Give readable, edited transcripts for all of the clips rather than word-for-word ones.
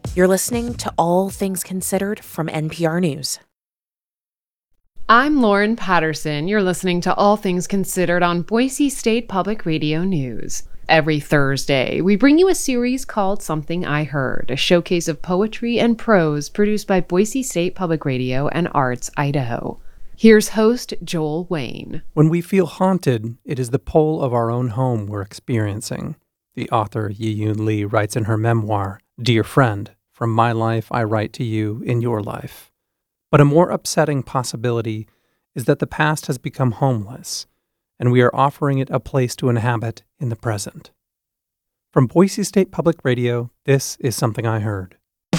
You're listening to All Things Considered from NPR News. I'm Lauren Patterson. You're listening to All Things Considered on Boise State Public Radio News. Every Thursday, we bring you a series called Something I Heard, a showcase of poetry and prose produced by Boise State Public Radio and Arts Idaho. Here's host Joel Wayne. When we feel haunted, it is the pull of our own home we're experiencing. The author Yi-Yoon Lee writes in her memoir, Dear Friend, from my life I write to you in your life. But a more upsetting possibility is that the past has become homeless, and we are offering it a place to inhabit in the present. From Boise State Public Radio, this is Something I Heard.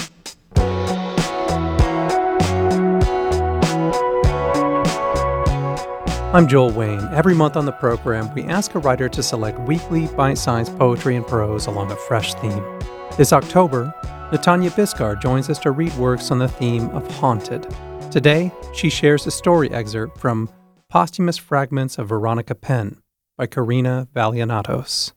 I'm Joel Wayne. Every month on the program, we ask a writer to select weekly bite-sized poetry and prose along a fresh theme. This October, Natanya Biscar joins us to read works on the theme of haunted. Today, she shares a story excerpt from Posthumous Fragments of Veronica Penn by Karina Valianatos.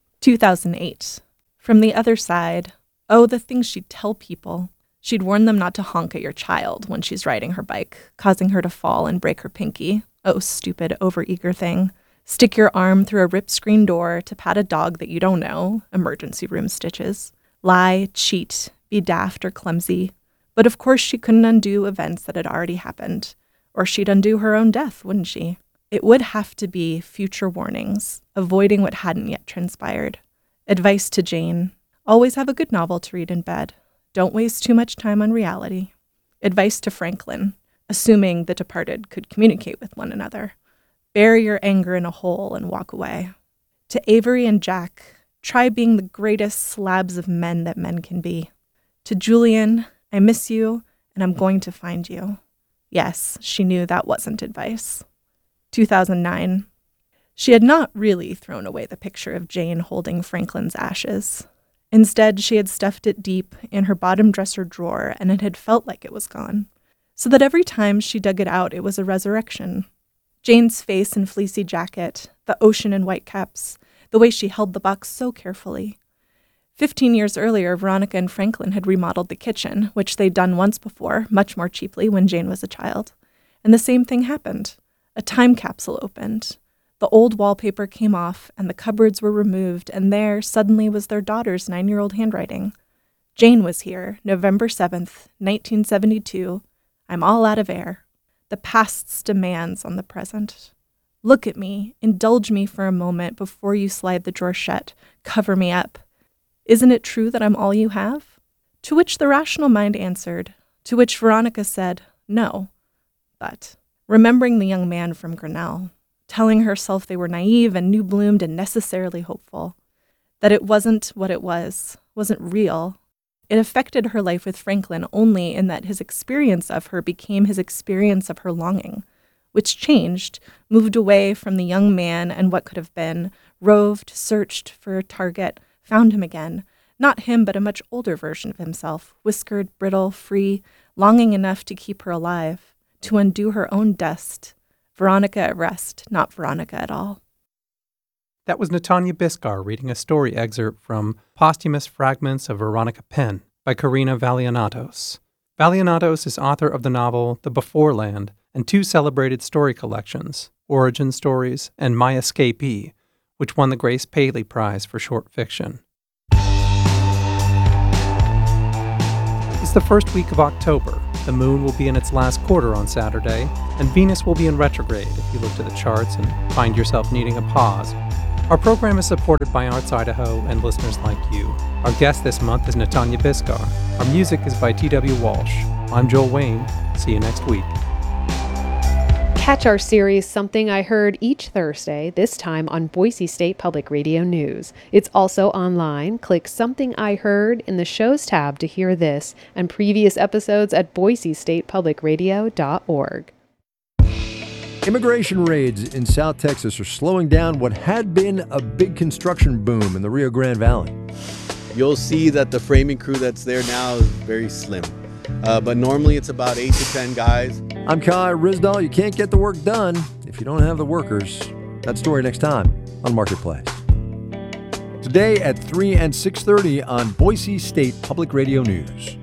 2008. From the other side, oh, the things she'd tell people. She'd warn them not to honk at your child when she's riding her bike, causing her to fall and break her pinky. Oh, stupid, overeager thing. Stick your arm through a ripped screen door to pat a dog that you don't know. Emergency room stitches. Lie, cheat, be daft or clumsy. But of course she couldn't undo events that had already happened. Or she'd undo her own death, wouldn't she? It would have to be future warnings, avoiding what hadn't yet transpired. Advice to Jane: always have a good novel to read in bed. Don't waste too much time on reality. Advice to Franklin: assuming the departed could communicate with one another. Bury your anger in a hole and walk away. To Avery and Jack: try being the greatest slabs of men that men can be. To Julian: I miss you, and I'm going to find you. Yes, she knew that wasn't advice. 2009. She had not really thrown away the picture of Jane holding Franklin's ashes. Instead, she had stuffed it deep in her bottom dresser drawer, and it had felt like it was gone. So that every time she dug it out, it was a resurrection. Jane's face and fleecy jacket, the ocean and whitecaps, the way she held the box so carefully. 15 years earlier, Veronica and Franklin had remodeled the kitchen, which they'd done once before, much more cheaply when Jane was a child. And the same thing happened. A time capsule opened. The old wallpaper came off, and the cupboards were removed, and there suddenly was their daughter's 9-year-old handwriting. Jane was here, November 7th, 1972. I'm all out of air. The past's demands on the present. Look at me, indulge me for a moment before you slide the drawer shut. Cover me up. Isn't it true that I'm all you have? To which the rational mind answered, to which Veronica said, no. But, remembering the young man from Grinnell, telling herself they were naive and new-bloomed and necessarily hopeful, that it wasn't what it wasn't real, it affected her life with Franklin only in that his experience of her became his experience of her longing, which changed, moved away from the young man and what could have been, roved, searched for a target, found him again. Not him, but a much older version of himself, whiskered, brittle, free, longing enough to keep her alive, to undo her own dust. Veronica at rest, not Veronica at all. That was Natanya Biscar reading a story excerpt from Posthumous Fragments of Veronica Penn by Karina Valianatos. Valianatos is author of the novel The Beforeland and 2 celebrated story collections, Origin Stories and My Escapee, which won the Grace Paley Prize for Short Fiction. It's the first week of October. The moon will be in its last quarter on Saturday, and Venus will be in retrograde if you look to the charts and find yourself needing a pause. Our program is supported by Arts Idaho and listeners like you. Our guest this month is Natanya Biscar. Our music is by T.W. Walsh. I'm Joel Wayne. See you next week. Catch our series Something I Heard each Thursday, this time on Boise State Public Radio News. It's also online. Click Something I Heard in the Shows tab to hear this and previous episodes at boisestatepublicradio.org. Immigration raids in South Texas are slowing down what had been a big construction boom in the Rio Grande Valley. You'll see that the framing crew that's there now is very slim. But normally it's about 8 to 10 guys. I'm Kai Rizdal. You can't get the work done if you don't have the workers. That story next time on Marketplace. Today at 3 and 6:30 on Boise State Public Radio News.